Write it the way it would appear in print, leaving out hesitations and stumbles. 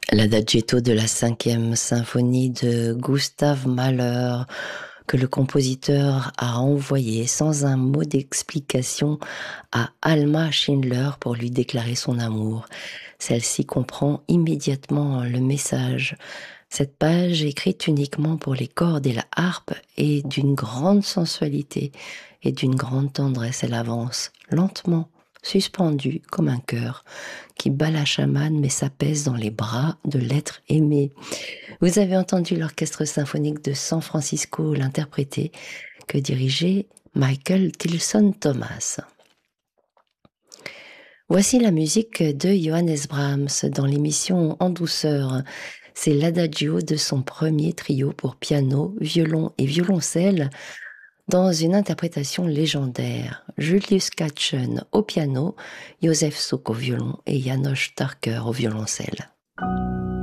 L'adagietto de la cinquième symphonie de Gustav Mahler, que le compositeur a envoyé sans un mot d'explication à Alma Schindler pour lui déclarer son amour. Celle-ci comprend immédiatement le message. Cette page, écrite uniquement pour les cordes et la harpe, est d'une grande sensualité et d'une grande tendresse. Elle avance lentement, suspendue comme un cœur qui bat la chamane mais s'apaise dans les bras de l'être aimé. Vous avez entendu l'orchestre symphonique de San Francisco l'interpréter, que dirigeait Michael Tilson Thomas. Voici la musique de Johannes Brahms dans l'émission En douceur. C'est l'adagio de son premier trio pour piano, violon et violoncelle dans une interprétation légendaire. Julius Katchen au piano, Josef Suk au violon et János Starker au violoncelle.